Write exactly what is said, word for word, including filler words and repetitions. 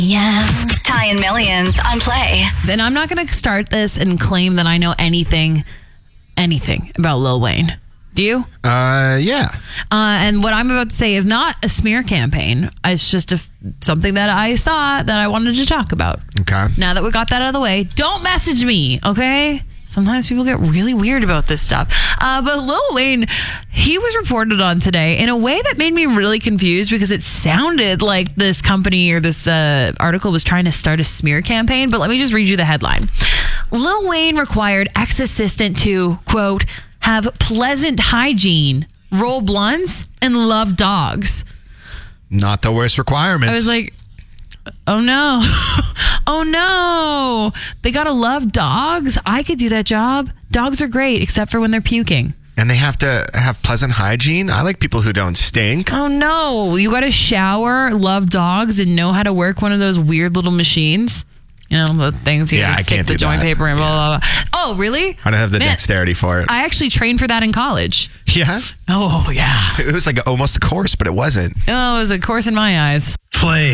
Yeah. Ty and Millions on Play. And I'm not going to start this and claim that I know anything, anything about Lil Wayne. Do you? Uh, yeah. Uh, and what I'm about to say is not a smear campaign. It's just a, something that I saw that I wanted to talk about. Okay. Now that we got that out of the way, don't message me, okay? Sometimes people get really weird about this stuff. Uh, but Lil Wayne, he was reported on today in a way that made me really confused because it sounded like this company or this uh, article was trying to start a smear campaign. But let me just read you the headline. Lil Wayne required ex-assistant to, quote, have pleasant hygiene, roll blunts, and love dogs. Not the worst requirements. I was like, oh no. Oh no. They gotta love dogs. I could do that job. Dogs are great, except for when they're puking. And they have to have pleasant hygiene. I like people who don't stink. Oh no. You gotta shower, love dogs, and know how to work one of those weird little machines. You know, the things you Yeah, I stick can't the do joint that. paper and blah, blah, blah. Oh, really? I don't have the Man, dexterity for it. I actually trained for that in college. Yeah? Oh, yeah. It was like almost a course, but it wasn't. Oh, it was a course in my eyes. Play.